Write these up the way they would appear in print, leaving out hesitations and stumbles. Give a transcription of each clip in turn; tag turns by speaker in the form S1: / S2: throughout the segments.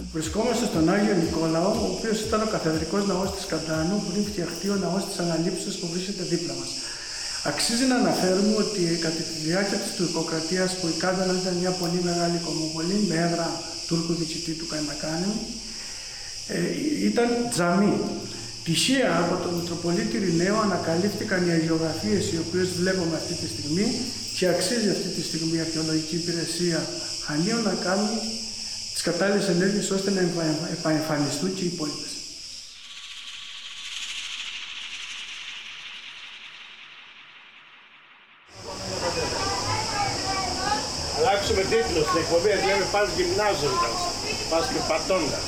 S1: Βρισκόμαστε στον Άγιο Νικόλαο, ο οποίος ήταν ο καθεδρικός ναός της Καντάνου πριν φτιαχτεί ο ναός της Αναλήψεως που βρίσκεται δίπλα μας. Αξίζει να αναφέρουμε ότι κατά τη διάρκεια της τουρκοκρατίας, που η Κάντανα ήταν μια πολύ μεγάλη κομμόπολη με έδρα Τούρκου διοικητή του Καϊμακάνη, ήταν τζαμί. Τυχαία από τον Μητροπολίτη Ειρηναίο ανακαλύφθηκαν οι αγιογραφίες οι οποίες βλέπουμε αυτή τη στιγμή και αξίζει αυτή τη στιγμή η Αρχαιολογική Υπηρεσία Χανίων να κάνουν τις κατάλληλες ενέργειες ώστε να επαεμφανιστούν και οι υπόλοιπες.
S2: Αλλάξουμε τίτλο στην εκπομπή, λέμε πας γυμνάζοντας, πας και πατώντας.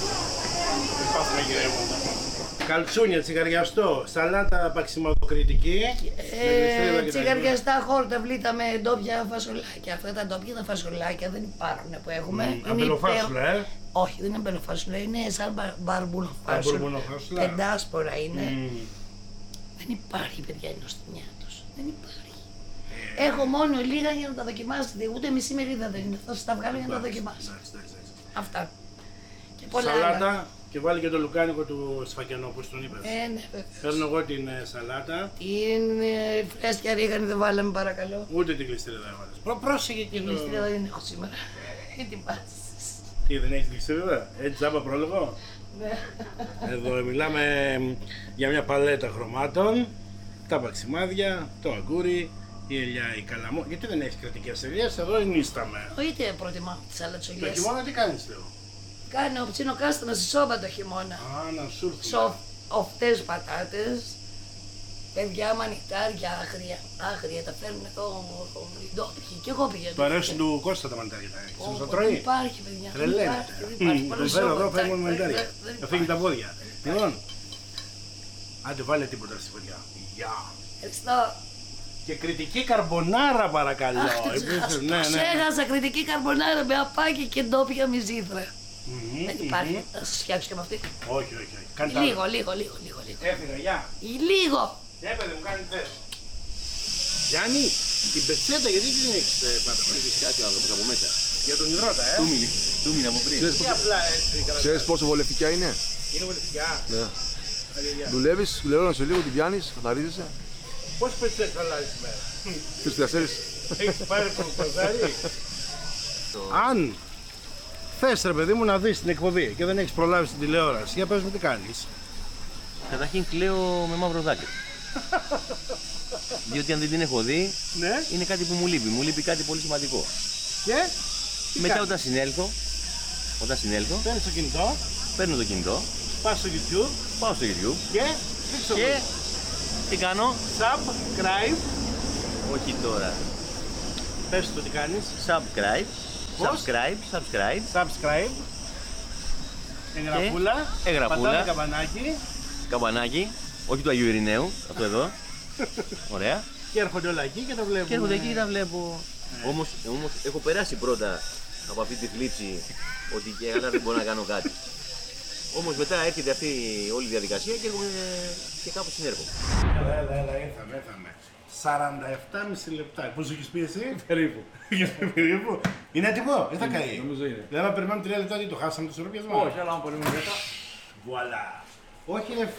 S2: Πας με γυρεύοντα. Καλτσούνια, τσιγαριαστό, σαλάτα παξιμαδοκριτική.
S3: Τσιγαριαστά χόρταβλίτα με ντόπια φασολάκια. Αυτά τα ντόπια τα φασολάκια δεν υπάρχουν που έχουμε.
S2: Αμπελοφάσουλα,
S3: Όχι, δεν είναι αμπελοφάσουλα, είναι σαν μπαρμπουλοφάσουλα. Πεντάσπορα είναι. Δεν υπάρχει, παιδιά, η νοστιμιά τους. Δεν υπάρχει. Έχω μόνο λίγα για να τα δοκιμάσετε. Ούτε μισή μερίδα δεν είναι. Θα σας τα βγάλω για να τα δοκιμάσετε. Αυτά. Και πολλά
S2: σαλάτα
S3: άλλα.
S2: και βάλει και το λουκάνικο του σφακιανό, όπως τον είπες.
S3: Ναι, βέβαια.
S2: Παίρνω εγώ την σαλάτα.
S3: Την φρέσκια ρίγανη δεν βάλαμε, παρακαλώ.
S2: Ούτε την κλειστήριδα δεν βάλες. Πρόσεχε και
S3: Την
S2: το...
S3: κλειστήριδα δεν έχω σήμερα. Τι πας.
S2: Τι, δεν έχεις κλειστήριδα, έτσι τζάμπα πρόλογο.
S3: Ναι.
S2: Εδώ μιλάμε για μια παλέτα χρωμάτων, τα παξιμάδια, το αγκούρι, η ελιά, η καλαμό. Γιατί δεν έχεις κρατικές ελιές, εδώ ενίσταμε.
S3: Είτε προτιμά τις
S2: Το
S3: αλατσολιές.
S2: χειμώνα τι κάνεις, Θεό?
S3: Κάνω ψινοκάστανα στη σόβα το χειμώνα.
S2: Α, να σου έρθουν.
S3: Οφτές πατάτες, παιδιά μανιτάρια άγρια, τα φέρνουν εδώ οι ντόπιοι. Και εγώ πηγαίνω.
S2: Του αρέσουν του Κώστα τα μανιτάρια, θα τα τρώει.
S3: Υπάρχει, παιδιά.
S2: Τρελαίνεται. Τον φέρω εδώ, φέρνουμε μανιτάρια. Θα φύγει τα πόδια. Λοιπόν, άντε βάλε τίποτα στη φωτιά. Γεια.
S3: Ευχαριστώ.
S2: Και κριτική καρμπονάρα παρακαλώ.
S3: Ξέχασα κριτική καρμπονάρα με απάκι και ντόπια μυζήθρα. Δεν υπάρχει, θα σας φτιάξω και με αυτή.
S2: Όχι.
S3: Λίγο.
S2: Έφυγα, γεια.
S3: Λίγο.
S2: Έπαιδε μου κάνει θες. Γιάννη, την πετσέτα γιατί την έχεις πάντα?
S4: Έχεις κάτι άνθρωπος από μέσα.
S2: Για τον υδρότα,
S4: Τούμιλ από πριν.
S2: Τι απλά έτσι.
S4: Ξέρεις πόσο βολευτικά είναι?
S2: Είναι βολευτικά.
S4: Ναι. Δουλεύεις σε λίγο, την πιάνεις, καθαρίζεσαι.
S2: Πόσες πετσέτες θα αλλάζεις σήμερα?
S4: Τις 4.
S2: Έχεις πάρει το παζάρι? Αν θες ρε παιδί μου να δεις την εκπομπή και δεν έχεις προλάβει στην τηλεόραση, για πες μου τι κάνεις.
S5: Καταρχήν κλαίω με μαύρο δάκρυ. Διότι αν δεν την έχω δει,
S2: Ναι.
S5: είναι κάτι που μου λείπει. Μου λείπει κάτι πολύ σημαντικό.
S2: Και
S5: Μετά όταν συνέλθω,
S2: παίρνεις το κινητό,
S5: παίρνω το κινητό,
S2: πας στο YouTube
S5: πάω στο YouTube
S2: και δείξω
S5: και τι κάνω?
S2: subscribe.
S5: Όχι τώρα.
S2: Πες το τι κάνεις.
S5: Subscribe.
S2: Πώς? Subscribe. Εγγραφούλα.
S5: εγγραφούλα.
S2: Πατάτε καμπανάκι.
S5: Καμπανάκι. Όχι του Αγίου Ειρηναίου. Αυτό εδώ. Ωραία.
S2: Και έρχονται όλα εκεί και τα βλέπουμε.
S5: Και έρχονται εκεί και τα βλέπω. Όμως έχω περάσει πρώτα από αυτή τη θλίψη ότι και καλά δεν μπορώ να κάνω κάτι. Όμως μετά έρχεται αυτή όλη η διαδικασία και έρχομαι και κάπου συνέρχομαι.
S2: Έλα, ήρθαμε. 47,5 λεπτά. Πώς έχεις πει εσύ? Περίπου. Είναι έτοιμο? Δεν θα καεί.
S4: Νομίζω είναι.
S2: Δηλαδή, αν περιμένουμε 3 λεπτά, τι το χάσαμε το ισορροπιασμό?
S4: Όχι, αλλά αν πολύ μου
S2: Βουαλά. Όχι, ρε